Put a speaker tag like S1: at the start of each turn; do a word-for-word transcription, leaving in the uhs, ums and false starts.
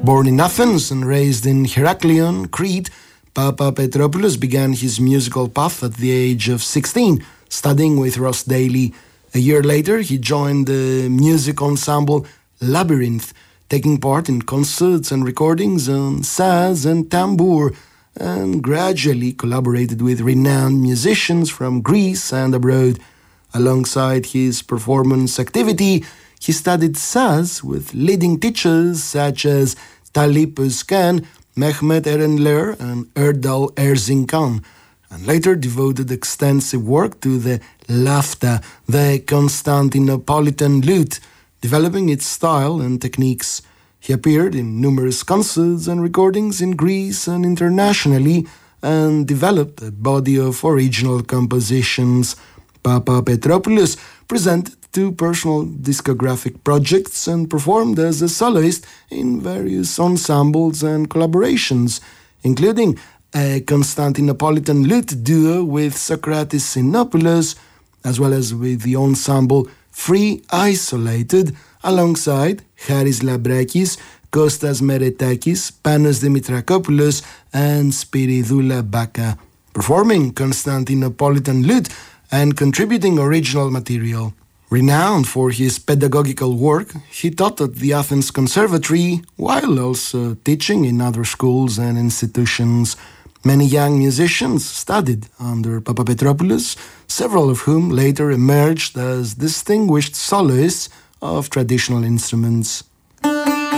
S1: Born in Athens and raised in Heraklion, Crete, Papapetropoulos began his musical path at the age of sixteen, studying with Ross Daly. A year later, he joined the music ensemble Labyrinth, taking part in concerts and recordings on saz and tambour, and gradually collaborated with renowned musicians from Greece and abroad. Alongside his performance activity, he studied saz with leading teachers such as Talip Özkan, Mehmet Erenler, and Erdal Erzincan, and later devoted extensive work to the lafta, the Constantinopolitan lute, developing its style and techniques. He appeared in numerous concerts and recordings in Greece and internationally, and developed a body of original compositions. Papapetropoulos presented two personal discographic projects and performed as a soloist in various ensembles and collaborations, including a Constantinopolitan lute duo with Socrates Sinopoulos, as well as with the ensemble Free Isolated, alongside Haris Labrakis, Kostas Meretakis, Panos Dimitrakopoulos, and Spiridoula Baka, performing Constantinopolitan lute and contributing original material. Renowned for his pedagogical work, he taught at the Athens Conservatory while also teaching in other schools and institutions. Many young musicians studied under Papapetropoulos, several of whom later emerged as distinguished soloists of traditional instruments.